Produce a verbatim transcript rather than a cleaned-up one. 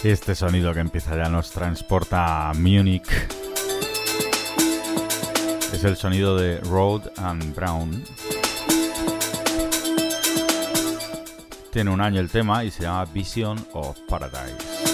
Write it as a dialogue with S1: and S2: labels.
S1: Este sonido que empieza ya nos transporta a Múnich. Es el sonido de Road and Brown. Tiene un año el tema y se llama Vision of Paradise.